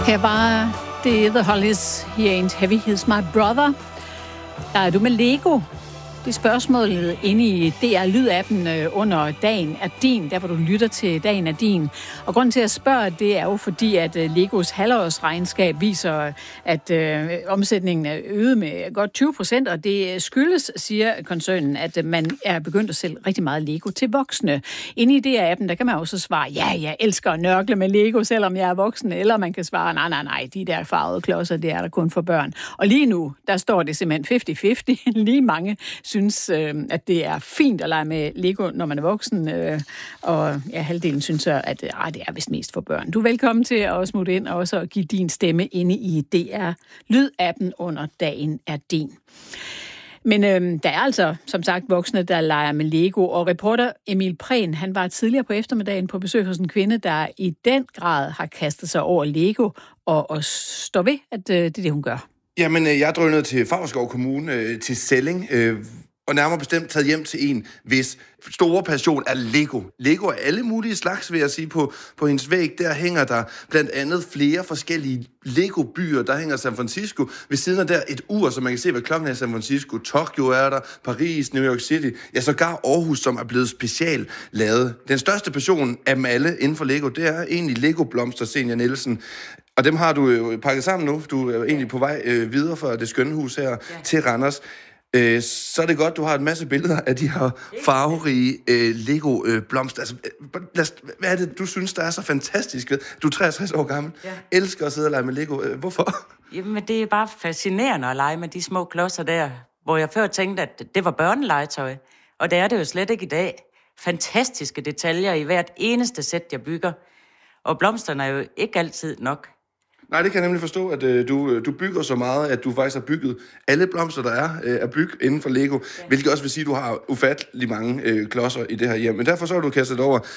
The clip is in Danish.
Her var det The Hollies, He Ain't Heavy, He's My Brother. Der er du med Lego. Det spørgsmål inde i DR Lyd-appen under Dagen er din, der hvor du lytter til Dagen er din. Og grunden til at spørge, det er jo fordi, at Legos halvårsregnskab viser, at omsætningen er øget med godt 20%, og det skyldes, siger koncernen, at man er begyndt at sælge rigtig meget Lego til voksne. Inde i DR-appen, der kan man også svare, ja, jeg elsker at nørkle med Lego, selvom jeg er voksen, eller man kan svare, nej, de der farvede klodser, det er der kun for børn. Og lige nu, der står det simpelthen 50-50. Lige mange synes, at det er fint at lege med Lego, når man er voksen, og ja, halvdelen synes at det er vist mest for børn. Du er velkommen til at smutte ind og også give din stemme inde i DR Lyd-appen under Dagen er din. Men der er altså, som sagt, voksne, der leger med Lego, og reporter Emil Prehn, han var tidligere på eftermiddagen på besøg hos en kvinde, der i den grad har kastet sig over Lego, og står ved, at det er det, hun gør. Jamen, jeg drønede til Favrskov Kommune til Selling, og nærmere bestemt taget hjem til en, hvis store passion er Lego. Lego er alle mulige slags, vil jeg sige. På hendes væg, der hænger der blandt andet flere forskellige Lego-byer. Der hænger San Francisco. Ved siden af der et ur, så man kan se, hvad klokken er i San Francisco. Tokyo er der, Paris, New York City. Ja, sågar Aarhus, som er blevet specielt lavet. Den største passion af dem alle inden for Lego, det er egentlig Lego-blomster, Senior Nielsen. Og dem har du jo pakket sammen nu. Du er jo egentlig på vej videre fra det skønne hus her til Randers. Så er det godt, du har en masse billeder af de her farverige Lego-blomster. Altså, hvad er det, du synes, der er så fantastisk ved? Du er 63 år gammel. Ja. Elsker at sidde og lege med Lego. Hvorfor? Jamen, det er bare fascinerende at lege med de små klodser der, hvor jeg før tænkte, at det var børnelegetøj. Og det er det jo slet ikke i dag. Fantastiske detaljer i hvert eneste sæt, jeg bygger. Og blomsterne er jo ikke altid nok. Nej, det kan jeg nemlig forstå, at du bygger så meget, at du faktisk har bygget alle blomster, der er bygget inden for Lego, hvilket også vil sige, at du har ufattelig mange klodser i det her hjem. Men derfor så har du kastet over